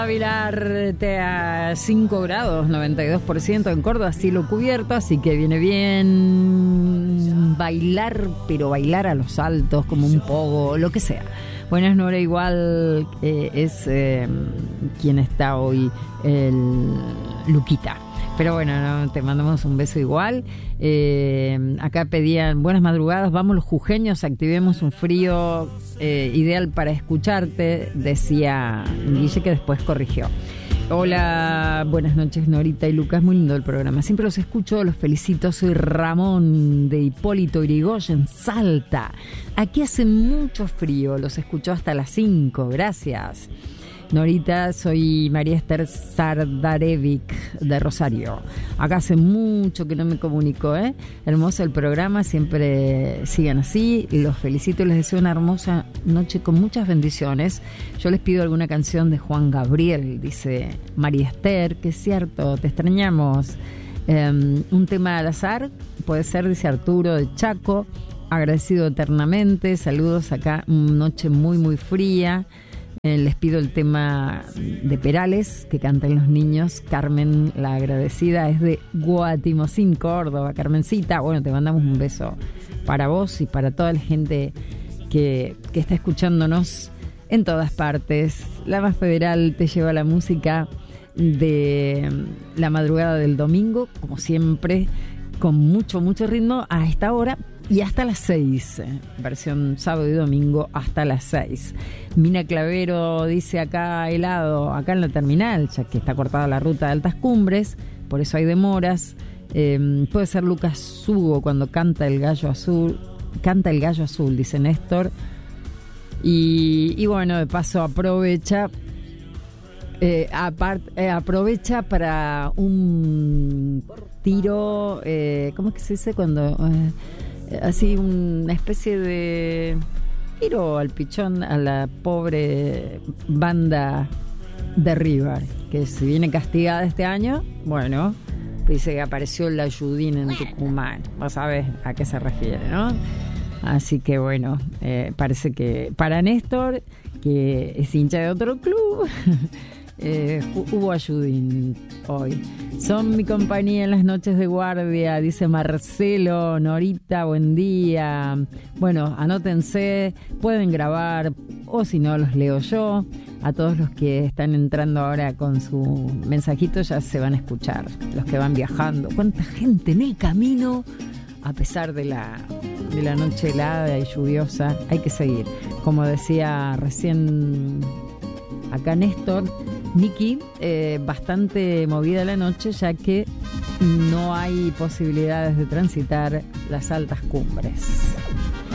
Vilarte a 5 grados, 92% en Córdoba, cielo cubierto, así que viene bien bailar, pero bailar a los altos, como un pogo, lo que sea. Bueno, es Nora Igual, es quien está hoy, el Luquita. Pero bueno, no, te mandamos un beso igual. Acá pedían buenas madrugadas, vamos los jujeños, activemos un frío ideal para escucharte, decía Guille, que después corrigió. Hola, buenas noches Norita y Lucas, muy lindo el programa. Siempre los escucho, los felicito, soy Ramón de Hipólito Yrigoyen, Salta. Aquí hace mucho frío, los escucho hasta las 5, gracias. Norita, soy María Esther Sardarevic de Rosario. Acá hace mucho que no me comunico, ¿eh? Hermoso el programa, siempre sigan así. Los felicito y les deseo una hermosa noche con muchas bendiciones. Yo les pido alguna canción de Juan Gabriel, dice María Esther, que es cierto, te extrañamos. Un tema al azar, puede ser, dice Arturo de Chaco. Agradecido eternamente, saludos acá, una noche muy muy fría. Les pido el tema de Perales que canten los niños. Carmen, la agradecida, es de Guatimocín, Córdoba. Carmencita, bueno, te mandamos un beso para vos y para toda la gente que está escuchándonos en todas partes. La Más Federal te lleva la música de la madrugada del domingo, como siempre, con mucho ritmo a esta hora. Y hasta las 6, versión sábado y domingo hasta las 6. Mina Clavero dice acá helado, acá en la terminal, ya que está cortada la ruta de Altas Cumbres, por eso hay demoras. Puede ser Lucas Hugo cuando canta el gallo azul, dice Néstor. Y bueno, de paso aprovecha para un tiro, ¿cómo es que se dice cuando...? Así una especie de tiro al pichón a la pobre banda de River, que se viene castigada este año. Bueno, dice que apareció la Judín en Tucumán, vos sabés a qué se refiere, ¿no? Así que bueno, parece que para Néstor, que es hincha de otro club, hubo ayudín hoy. Son mi compañía en las noches de guardia, dice Marcelo. Norita, buen día. Bueno, anótense, pueden grabar o si no los leo yo. A todos los que están entrando ahora con su mensajito ya se van a escuchar, los que van viajando. Cuánta gente en el camino, a pesar de la noche helada y lluviosa, hay que seguir. Como decía recién acá Néstor, Niki, bastante movida la noche, ya que no hay posibilidades de transitar las altas cumbres.